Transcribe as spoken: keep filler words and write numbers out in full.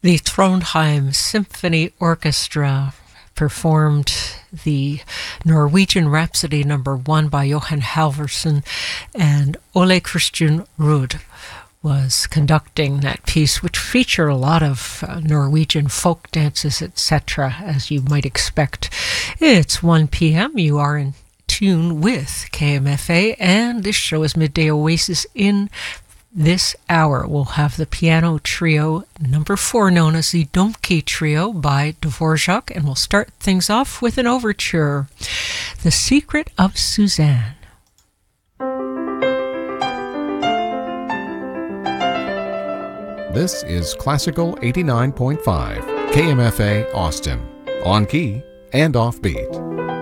The Trondheim Symphony Orchestra performed the Norwegian Rhapsody number one by Johan Halvorsen, and Ole Christian Ruud was conducting that piece, which featured a lot of uh, Norwegian folk dances, et cetera, as you might expect. It's one p.m. You are in tune with K M F A, and this show is Midday Oasis. In this hour, we'll have the piano trio number four, known as the Domke Trio by Dvorak, and we'll start things off with an overture, The Secret of Suzanne. This is Classical eighty-nine point five, K M F A Austin, on key and offbeat.